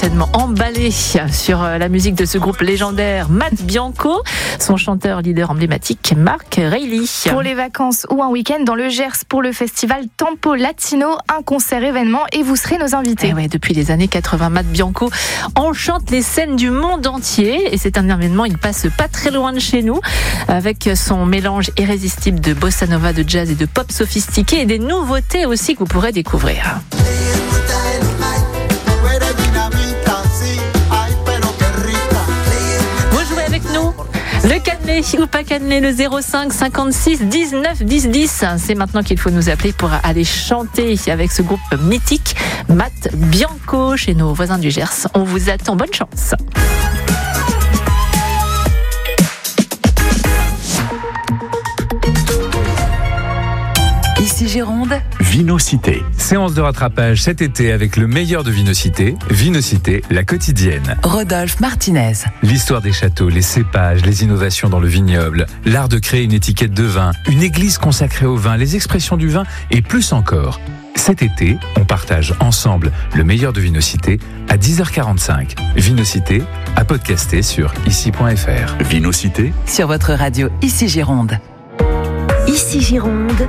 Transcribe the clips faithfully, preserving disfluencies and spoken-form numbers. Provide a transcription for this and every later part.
Tellement emballé sur la musique de ce groupe légendaire Matt Bianco, son chanteur leader emblématique Mark Reilly. Pour les vacances ou un week-end dans le Gers pour le festival Tempo Latino, un concert événement et vous serez nos invités. Et ouais, depuis les années quatre-vingts, Matt Bianco enchante les scènes du monde entier et c'est un événement, il passe pas très loin de chez nous avec son mélange irrésistible de bossa nova, de jazz et de pop sophistiqué et des nouveautés aussi que vous pourrez découvrir. Le cannelé ou pas cannelé, le zéro cinq cinquante-six dix-neuf dix dix. C'est maintenant qu'il faut nous appeler pour aller chanter avec ce groupe mythique Matt Bianco chez nos voisins du Gers. On vous attend, bonne chance. Ici Gironde, Vinocité. Séance de rattrapage cet été avec le meilleur de Vinocité. Vinocité, la quotidienne. Rodolphe Martinez. L'histoire des châteaux, les cépages, les innovations dans le vignoble, l'art de créer une étiquette de vin, une église consacrée au vin, les expressions du vin et plus encore. Cet été, on partage ensemble le meilleur de Vinocité à dix heures quarante-cinq. Vinocité, à podcaster sur ici point f r. Vinocité Sur votre radio Ici Gironde. Ici Gironde.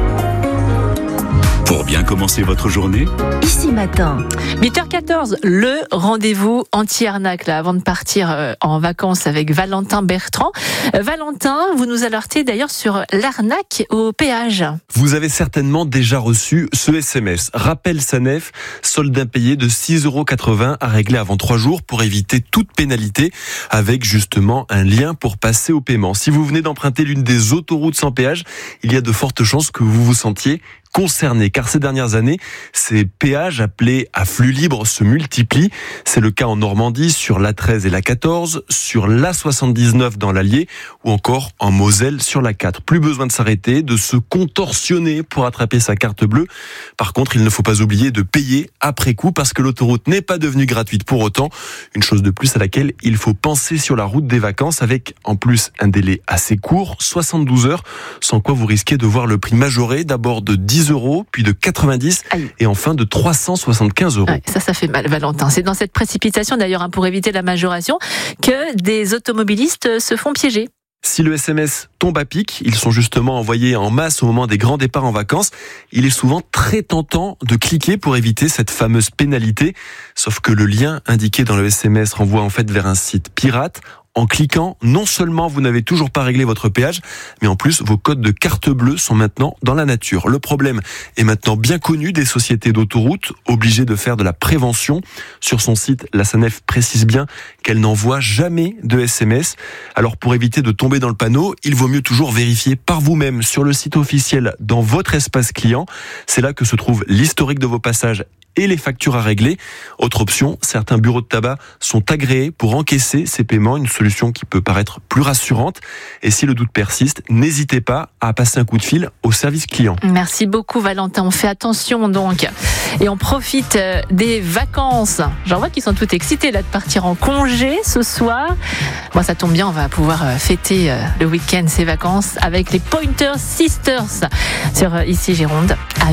Pour bien commencer votre journée, Ici Matin. huit heures quatorze, le rendez-vous anti-arnaque là, avant de partir euh, en vacances avec Valentin Bertrand. Euh, Valentin, vous nous alertez d'ailleurs sur l'arnaque au péage. Vous avez certainement déjà reçu ce S M S. Rappel SANEF, solde impayé de six euros quatre-vingts à régler avant trois jours pour éviter toute pénalité, avec justement un lien pour passer au paiement. Si vous venez d'emprunter l'une des autoroutes sans péage, il y a de fortes chances que vous vous sentiez concernés, car ces dernières années, ces péages appelés à flux libre se multiplient. C'est le cas en Normandie sur l'A treize et l'A quatorze, sur l'A soixante-dix-neuf dans l'Allier ou encore en Moselle sur l'A quatre. Plus besoin de s'arrêter, de se contorsionner pour attraper sa carte bleue. Par contre, il ne faut pas oublier de payer après coup parce que l'autoroute n'est pas devenue gratuite pour autant. Une chose de plus à laquelle il faut penser sur la route des vacances avec en plus un délai assez court, soixante-douze heures, sans quoi vous risquez de voir le prix majoré d'abord de dix euros, puis de quatre-vingt-dix Aïe. et enfin de trois cent soixante-quinze euros. Ouais, ça, ça fait mal, Valentin. C'est dans cette précipitation, d'ailleurs, hein, pour éviter la majoration, que des automobilistes se font piéger. Si le S M S tombe à pic, ils sont justement envoyés en masse au moment des grands départs en vacances. Il est souvent très tentant de cliquer pour éviter cette fameuse pénalité. Sauf que le lien indiqué dans le S M S renvoie en fait vers un site pirate. En cliquant, non seulement vous n'avez toujours pas réglé votre péage, mais en plus vos codes de carte bleue sont maintenant dans la nature. Le problème est maintenant bien connu des sociétés d'autoroutes, obligées de faire de la prévention. Sur son site, la SANEF précise bien qu'elle n'envoie jamais de S M S. Alors pour éviter de tomber dans le panneau, il vaut mieux toujours vérifier par vous-même sur le site officiel dans votre espace client. C'est là que se trouve l'historique de vos passages et les factures à régler. Autre option, certains bureaux de tabac sont agréés pour encaisser ces paiements, une solution qui peut paraître plus rassurante. Et si le doute persiste, n'hésitez pas à passer un coup de fil au service client. Merci beaucoup, Valentin. On fait attention donc. Et on profite des vacances. J'en vois qu'ils sont tout excités là de partir en congé ce soir. Bon, ça tombe bien, on va pouvoir fêter le week-end, ces vacances, avec les Pointer Sisters sur Ici Gironde. À